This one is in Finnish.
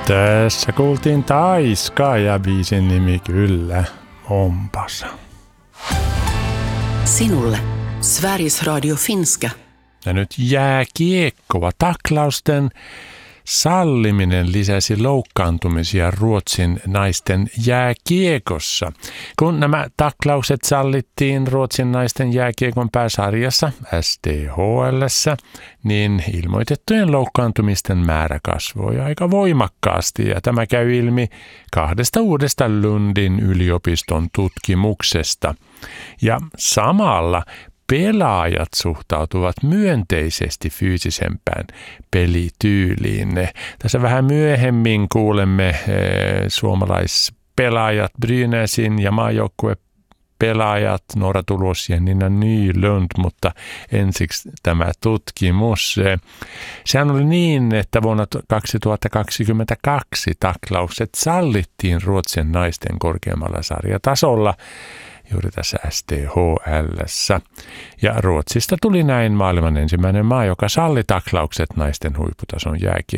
Tässä kuultiin Taiska ja biisin nimi kyllä Mombasa. Sinulle Sveriges Radio Finska. Ja nyt jääkiekkoa. Taklausten salliminen lisäsi loukkaantumisia Ruotsin naisten jääkiekossa. Kun nämä taklaukset sallittiin Ruotsin naisten jääkiekon pääsarjassa SDHL:ssä, niin ilmoitettujen loukkaantumisten määrä kasvoi aika voimakkaasti ja tämä käy ilmi 2 uudesta Lundin yliopiston tutkimuksesta. Ja samalla pelaajat suhtautuvat myönteisesti fyysisempään pelityyliin. Tässä vähän myöhemmin kuulemme suomalaispelaajat Brynäsin ja maajoukkuepelaajat Noora Tulos ja Nina Nylund, mutta ensiksi tämä tutkimus. Sehän oli niin, että vuonna 2022 taklaukset sallittiin Ruotsin naisten korkeammalla sarjatasolla, juuri tässä SDHL:ssä. Ja Ruotsista tuli näin maailman ensimmäinen maa, joka salli taklaukset naisten huipputason jääkiekkoon.